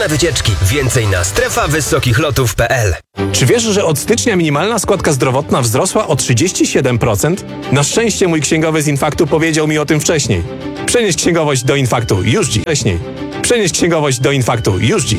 ulubione wycieczki. Więcej na strefawysokichlotów.pl. Czy wiesz, że od stycznia minimalna składka zdrowotna wzrosła o 37%? Na szczęście mój księgowy z Infaktu powiedział mi o tym wcześniej. Przenieś księgowość do Infaktu już dziś. Przenieś księgowość do Infaktu już dziś.